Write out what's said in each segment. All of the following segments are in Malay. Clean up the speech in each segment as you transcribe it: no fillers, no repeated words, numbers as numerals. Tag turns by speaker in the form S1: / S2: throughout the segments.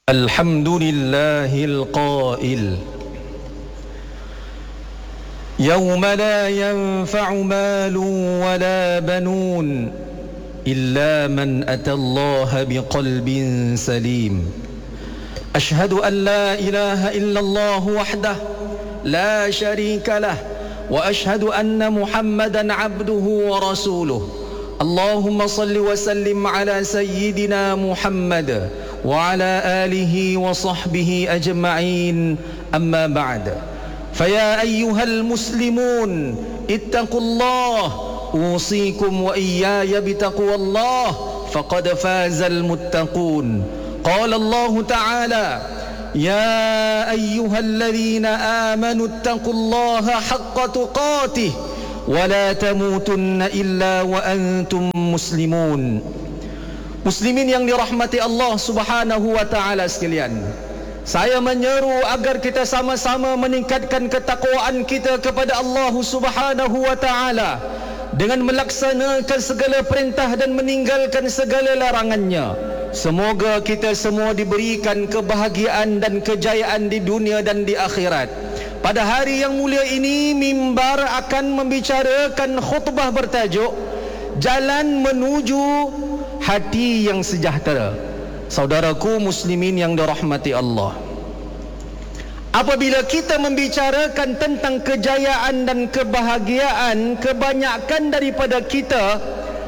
S1: الحمد لله القائل يوم لا ينفع مال ولا بنون إلا من أتى الله بقلب سليم أشهد أن لا إله إلا الله وحده لا شريك له وأشهد أن محمدا عبده ورسوله اللهم صل وسلم على سيدنا محمد وعلى آله وصحبه أجمعين أما بعد فيا أيها المسلمون اتقوا الله أوصيكم وإياي بتقوى الله فقد فاز المتقون قال الله تعالى يا أيها الذين آمنوا اتقوا الله حق تقاته ولا تموتن إلا وأنتم مسلمون. Muslimin yang dirahmati Allah Subhanahu wa taala sekalian, saya menyeru agar kita sama-sama meningkatkan ketakwaan kita kepada Allah Subhanahu wa taala dengan melaksanakan segala perintah dan meninggalkan segala larangannya. Semoga kita semua diberikan kebahagiaan dan kejayaan di dunia dan di akhirat. Pada hari yang mulia ini, mimbar akan membicarakan khutbah bertajuk Jalan Menuju Hati yang Sejahtera. Saudaraku muslimin yang dirahmati Allah, apabila kita membicarakan tentang kejayaan dan kebahagiaan, kebanyakan daripada kita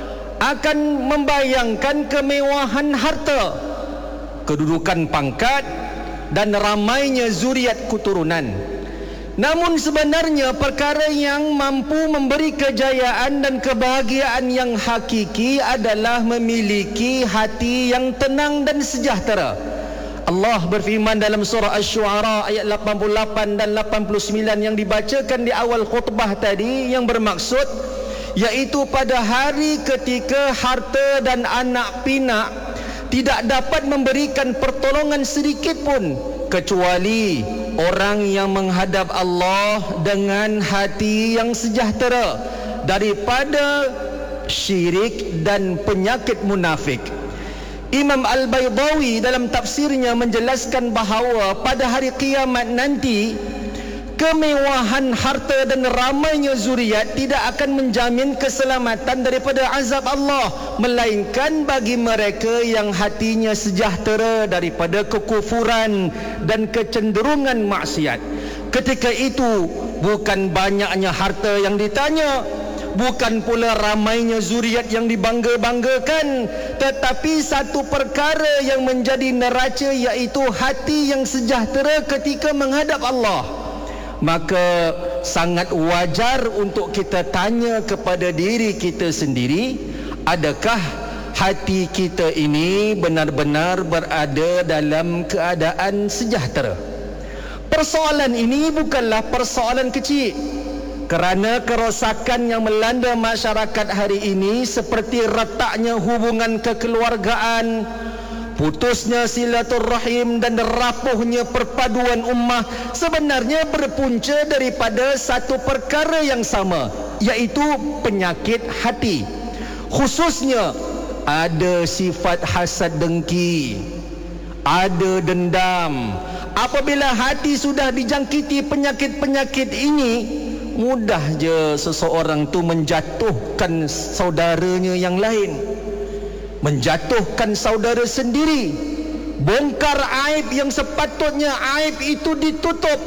S1: akan membayangkan kemewahan harta, kedudukan pangkat dan ramainya zuriat keturunan. Namun sebenarnya perkara yang mampu memberi kejayaan dan kebahagiaan yang hakiki adalah memiliki hati yang tenang dan sejahtera. Allah berfirman dalam surah Asy-Syu'ara ayat 88 dan 89 yang dibacakan di awal khutbah tadi, yang bermaksud yaitu pada hari ketika harta dan anak pinak tidak dapat memberikan pertolongan sedikit pun kecuali orang yang menghadap Allah dengan hati yang sejahtera daripada syirik dan penyakit munafik. Imam Al-Baydawi dalam tafsirnya menjelaskan bahawa pada hari kiamat nanti, kemewahan harta dan ramainya zuriat tidak akan menjamin keselamatan daripada azab Allah, melainkan bagi mereka yang hatinya sejahtera daripada kekufuran dan kecenderungan maksiat. Ketika itu bukan banyaknya harta yang ditanya, bukan pula ramainya zuriat yang dibangga-banggakan, tetapi satu perkara yang menjadi neraca, iaitu hati yang sejahtera ketika menghadap Allah. Maka sangat wajar untuk kita tanya kepada diri kita sendiri, adakah hati kita ini benar-benar berada dalam keadaan sejahtera? Persoalan ini bukanlah persoalan kecil, kerana kerosakan yang melanda masyarakat hari ini seperti retaknya hubungan kekeluargaan, putusnya silaturrahim dan rapuhnya perpaduan ummah sebenarnya berpunca daripada satu perkara yang sama, iaitu penyakit hati. Khususnya ada sifat hasad dengki, ada dendam. Apabila hati sudah dijangkiti penyakit-penyakit ini, mudah je seseorang tu menjatuhkan saudaranya yang lain, menjatuhkan saudara sendiri, bongkar aib yang sepatutnya aib itu ditutup,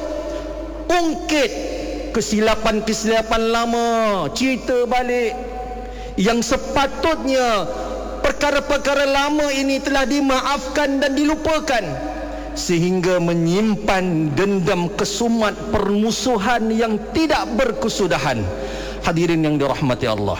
S1: ungkit kesilapan-kesilapan lama, cerita balik yang sepatutnya perkara-perkara lama ini telah dimaafkan dan dilupakan, sehingga menyimpan dendam kesumat permusuhan yang tidak berkesudahan. Hadirin yang dirahmati Allah,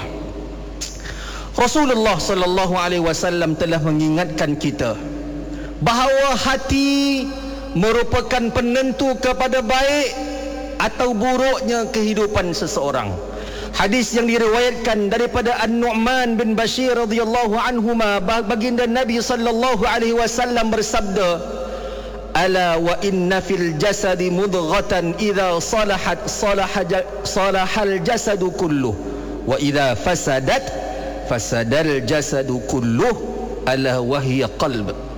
S1: Rasulullah sallallahu alaihi wasallam telah mengingatkan kita bahawa hati merupakan penentu kepada baik atau buruknya kehidupan seseorang. Hadis yang diriwayatkan daripada An-Nu'man bin Bashir radhiyallahu anhuma, baginda Nabi sallallahu alaihi wasallam bersabda, ala wa inna fil jasadi mudghatan idza salahat salahal jasadu kulluh wa idza fasadat fasadal jasadu kulluh ala wahiyya qalb.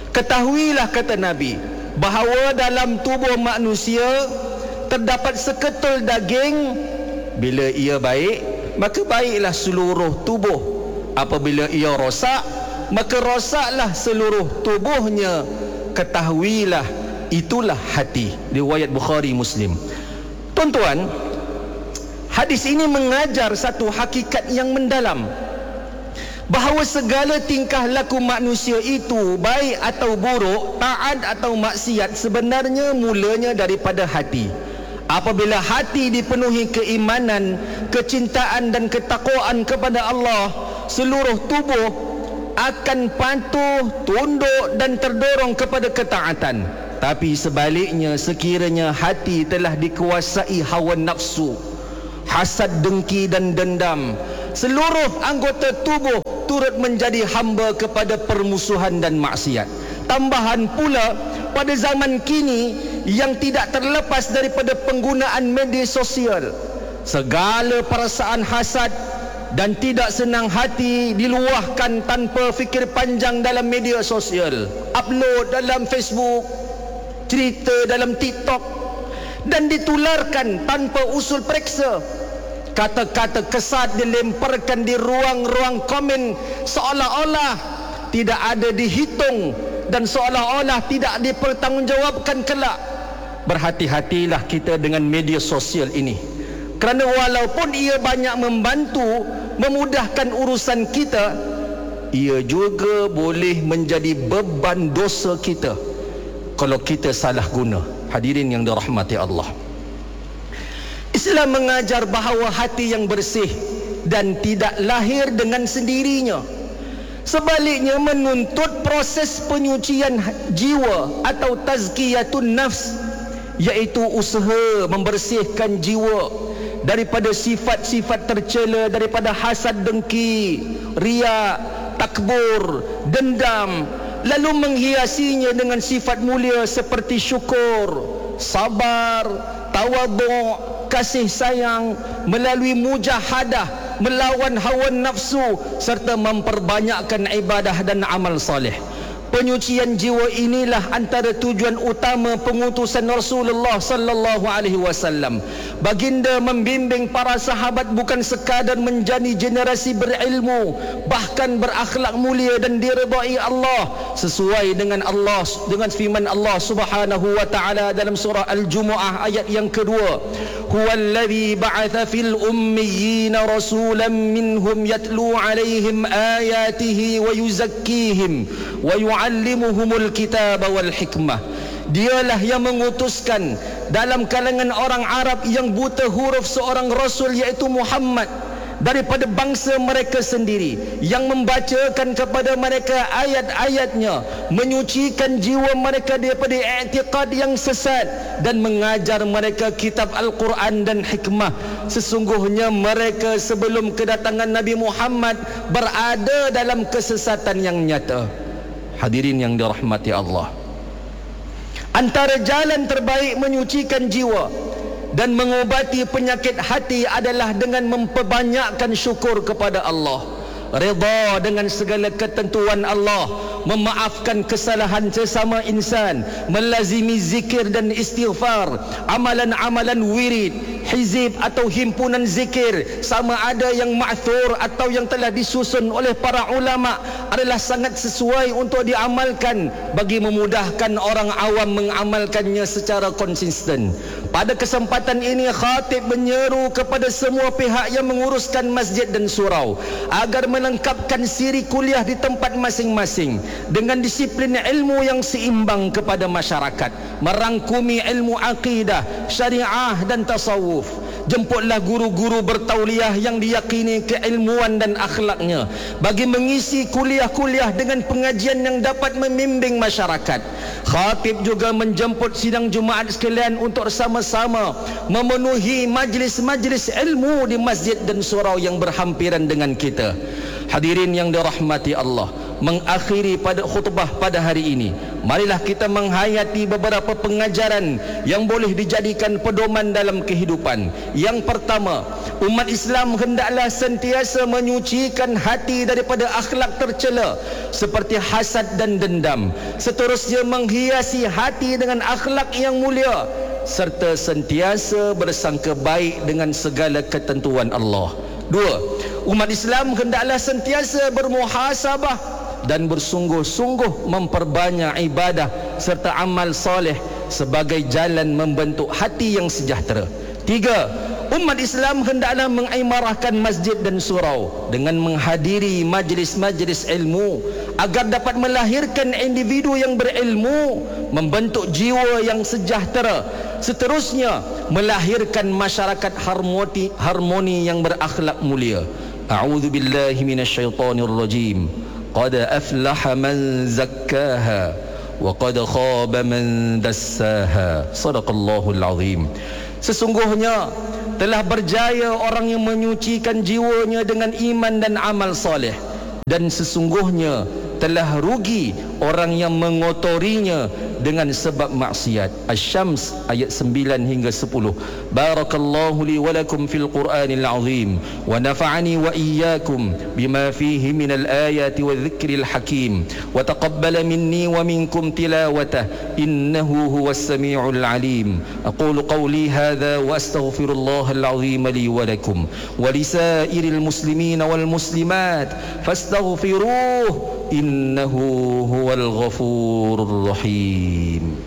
S1: Ketahuilah, kata Nabi, bahawa dalam tubuh manusia terdapat seketul daging. Bila ia baik, maka baiklah seluruh tubuh. Apabila ia rosak, maka rosaklah seluruh tubuhnya. Ketahuilah, itulah hati. Riwayat Bukhari Muslim. Tuan-tuan, hadis ini mengajar satu hakikat yang mendalam, bahawa segala tingkah laku manusia itu, baik atau buruk, taat atau maksiat, sebenarnya mulanya daripada hati. Apabila hati dipenuhi keimanan, kecintaan dan ketakwaan kepada Allah, seluruh tubuh akan patuh, tunduk dan terdorong kepada ketaatan. Tapi sebaliknya, sekiranya hati telah dikuasai hawa nafsu, hasad, dengki dan dendam, seluruh anggota tubuh turut menjadi hamba kepada permusuhan dan maksiat. Tambahan pula, pada zaman kini yang tidak terlepas daripada penggunaan media sosial, segala perasaan hasad dan tidak senang hati diluahkan tanpa fikir panjang dalam media sosial. Upload dalam Facebook, cerita dalam TikTok, dan ditularkan tanpa usul periksa. Kata-kata kesat dilemparkan di ruang-ruang komen, seolah-olah tidak ada dihitung dan seolah-olah tidak dipertanggungjawabkan kelak. Berhati-hatilah kita dengan media sosial ini, kerana walaupun ia banyak membantu, memudahkan urusan kita, ia juga boleh menjadi beban dosa kita kalau kita salah guna. Hadirin yang dirahmati Allah, Islam mengajar bahawa hati yang bersih dan tidak lahir dengan sendirinya. Sebaliknya, menuntut proses penyucian jiwa atau tazkiyatun nafs, iaitu usaha membersihkan jiwa daripada sifat-sifat tercela, daripada hasad, dengki, riya, takbur, dendam, lalu menghiasinya dengan sifat mulia seperti syukur, sabar, tawadhu', kasih sayang, melalui mujahadah, melawan hawa nafsu, serta memperbanyakkan ibadah dan amal soleh. Penyucian jiwa inilah antara tujuan utama pengutusan Rasulullah sallallahu alaihi wasallam. Baginda membimbing para sahabat bukan sekadar menjadi generasi berilmu, bahkan berakhlak mulia dan diridai Allah, sesuai dengan firman Allah Subhanahu wa taala dalam surah Al-Jumu'ah ayat yang kedua. Huwallazi ba'atha fil ummiyina rasulan minhum yatlu 'alaihim ayatihi wa yuzakkihim wa yu'allimuhumul kitaba wal hikmah. Dialah yang mengutuskan dalam kalangan orang Arab yang buta huruf seorang rasul, iaitu Muhammad, daripada bangsa mereka sendiri, yang membacakan kepada mereka ayat-ayatnya, menyucikan jiwa mereka daripada i'tiqad yang sesat, dan mengajar mereka kitab Al-Quran dan hikmah. Sesungguhnya mereka sebelum kedatangan Nabi Muhammad berada dalam kesesatan yang nyata. Hadirin yang dirahmati Allah, antara jalan terbaik menyucikan jiwa dan mengobati penyakit hati adalah dengan memperbanyakkan syukur kepada Allah, redha dengan segala ketentuan Allah, memaafkan kesalahan sesama insan, melazimi zikir dan istighfar, amalan-amalan wirid, hizib atau himpunan zikir, sama ada yang ma'thur atau yang telah disusun oleh para ulama, adalah sangat sesuai untuk diamalkan bagi memudahkan orang awam mengamalkannya secara konsisten. Pada kesempatan ini, khatib menyeru kepada semua pihak yang menguruskan masjid dan surau agar melengkapkan siri kuliah di tempat masing-masing dengan disiplin ilmu yang seimbang kepada masyarakat, merangkumi ilmu akidah, syariah dan tasawuf. Jemputlah guru-guru bertauliah yang diyakini keilmuan dan akhlaknya bagi mengisi kuliah-kuliah dengan pengajian yang dapat membimbing masyarakat. Khatib juga menjemput sidang Jumaat sekalian untuk sama-sama memenuhi majlis-majlis ilmu di masjid dan surau yang berhampiran dengan kita. Hadirin yang dirahmati Allah, mengakhiri pada khutbah pada hari ini, marilah kita menghayati beberapa pengajaran yang boleh dijadikan pedoman dalam kehidupan. Yang pertama, umat Islam hendaklah sentiasa menyucikan hati daripada akhlak tercela seperti hasad dan dendam. Seterusnya, menghiasi hati dengan akhlak yang mulia serta sentiasa bersangka baik dengan segala ketentuan Allah. Dua, umat Islam hendaklah sentiasa bermuhasabah dan bersungguh-sungguh memperbanyak ibadah serta amal soleh sebagai jalan membentuk hati yang sejahtera. Tiga, umat Islam hendaklah mengimarahkan masjid dan surau dengan menghadiri majlis-majlis ilmu agar dapat melahirkan individu yang berilmu, membentuk jiwa yang sejahtera. Seterusnya, melahirkan masyarakat harmoni yang berakhlak mulia. A'udzu billahi minasyaitonir rajim. Qad aflaha man zakkaha wa qad khaba man dassaha. Shadaqallahul azim. Sesungguhnya telah berjaya orang yang menyucikan jiwanya dengan iman dan amal soleh, dan sesungguhnya telah rugi orang yang mengotorinya dengan sebab maksiat. Asy-Syams ayat 9 hingga 10. Barakallahu li wa lakum fil Qur'anil azim wa nafa'ani wa iyyakum bima fihi minal ayati wadh-dhikril hakim wa taqabbala minni wa minkum tilawatahu innahu huwas samiul alim. Aqulu qawli hadha wa astaghfirullahal azim li wa lakum wa lisairil muslimin wal muslimat fastaghfiruhu innahu huwal ghafurur rahim.